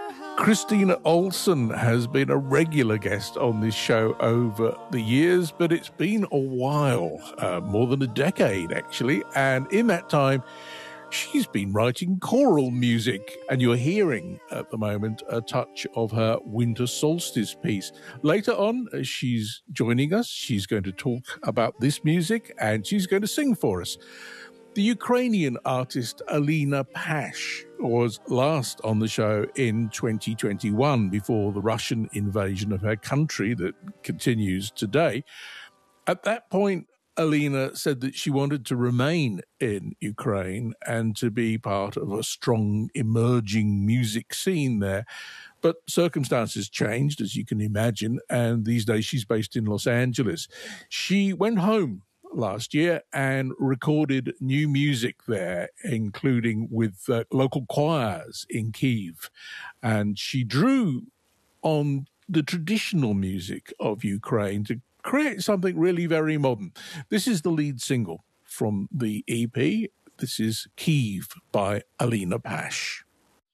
Christina Olson has been a regular guest on this show over the years, but it's been a while, more than a decade actually, and in that time she's been writing choral music, and you're hearing at the moment a touch of her Winter Solstice piece. Later on, she's joining us. She's going to talk about this music, and she's going to sing for us. The Ukrainian artist Alina Pash was last on the show in 2021 before the Russian invasion of her country that continues today. At that point, Alina said that she wanted to remain in Ukraine and to be part of a strong emerging music scene there. But circumstances changed, as you can imagine, and these days she's based in Los Angeles. She went home last year and recorded new music there, including with local choirs in Kyiv. And she drew on the traditional music of Ukraine to create something really very modern. This is the lead single from the EP. This is Kyiv by Alina Pash.